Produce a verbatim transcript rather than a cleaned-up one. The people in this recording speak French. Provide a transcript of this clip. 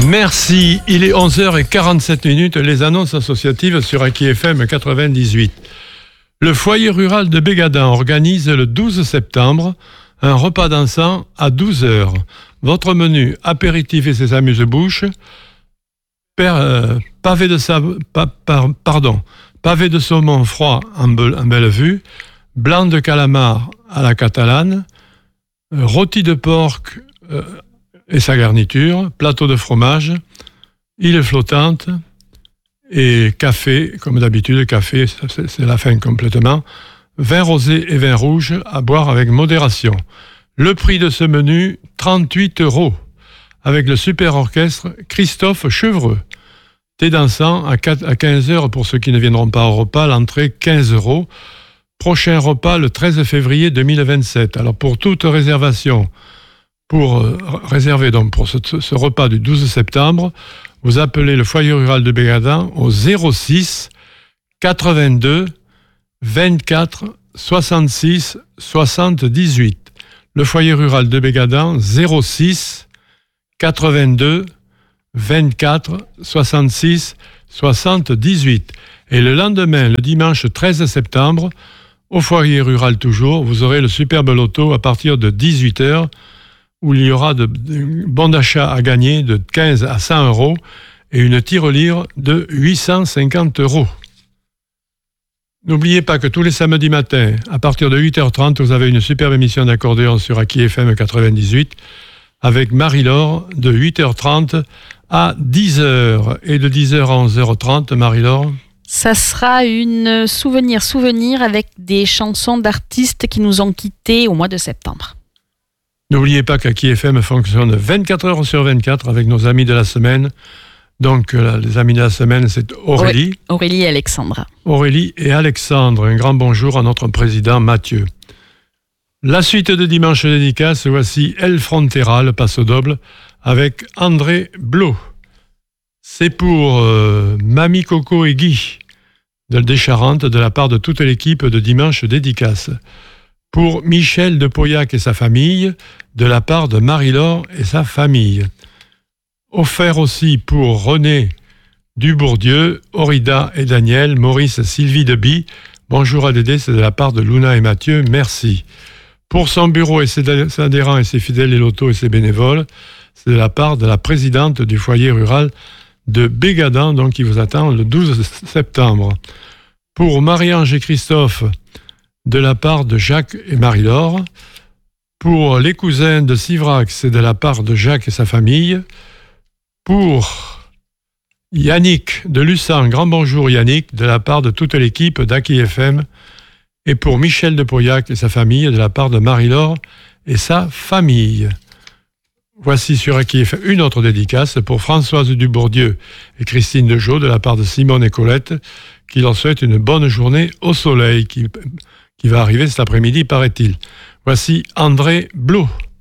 Merci. Il est onze heures quarante-sept minutes. Les annonces associatives sur Aki F M quatre-vingt-dix-huit. Le foyer rural de Bégadan organise le douze septembre un repas dansant à douze heures. Votre menu apéritif et ses amuse-bouches, per, euh, pavé de sable, pa, par, pardon, pavé de saumon froid en, be, en belle vue, blanc de calamar à la catalane, euh, rôti de porc euh, et sa garniture, plateau de fromage, île flottante et café, comme d'habitude, café, c'est, c'est la fin complètement, vin rosé et vin rouge à boire avec modération. Le prix de ce menu, trente-huit euros, avec le super orchestre Christophe Chevreux. Thé dansant à quinze heures pour ceux qui ne viendront pas au repas, l'entrée quinze euros. Prochain repas le treize février deux mille vingt-sept. Alors pour toute réservation, pour euh, réserver donc pour ce, ce repas du douze septembre, vous appelez le foyer rural de Bégadan au zéro six quatre-vingt-deux vingt-quatre soixante-six soixante-dix-huit. Le foyer rural de Bégadan, zéro six quatre-vingt-deux vingt-quatre soixante-six soixante-dix-huit. Et le lendemain, le dimanche treize septembre, au foyer rural toujours, vous aurez le superbe loto à partir de dix-huit heures, où il y aura de, de bons d'achat à gagner de quinze à cent euros et une tirelire de huit cent cinquante euros. N'oubliez pas que tous les samedis matins, à partir de huit heures trente, vous avez une superbe émission d'accordéon sur Aki F M quatre-vingt-dix-huit avec Marie-Laure de huit heures trente à dix heures. Et de dix heures à onze heures trente, Marie-Laure? Ça sera une souvenir-souvenir avec des chansons d'artistes qui nous ont quittés au mois de septembre. N'oubliez pas qu'Aki F M fonctionne vingt-quatre heures sur vingt-quatre avec nos amis de la semaine. Donc, euh, les amis de la semaine, c'est Aurélie. Aurélie et Alexandra. Aurélie et Alexandre. Un grand bonjour à notre président Mathieu. La suite de Dimanche Dédicace, voici El Frontera, le passo doble, avec André Blot. C'est pour euh, Mamie Coco et Guy, de des Charentes, de la part de toute l'équipe de Dimanche Dédicace. Pour Michel de Pauillac et sa famille, de la part de Marie-Laure et sa famille. Offert aussi pour René Dubourdieu, Orida et Daniel, Maurice, Sylvie Deby. Bonjour à Dédé, c'est de la part de Luna et Mathieu, merci. Pour son bureau et ses adhérents et ses fidèles, les lotos et ses bénévoles, c'est de la part de la présidente du foyer rural de Bégadan, donc qui vous attend le douze septembre. Pour Marie-Ange et Christophe, de la part de Jacques et Marie-Laure. Pour les cousins de Sivrac, c'est de la part de Jacques et sa famille. Pour Yannick de Lussan, grand bonjour Yannick, de la part de toute l'équipe d'Aki F M. Et pour Michel de Pauillac et sa famille, de la part de Marie-Laure et sa famille. Voici sur Aki F M une autre dédicace pour Françoise Dubourdieu et Christine Dejeau, de la part de Simone et Colette, qui leur souhaitent une bonne journée au soleil, qui, qui va arriver cet après-midi, paraît-il. Voici André Blot.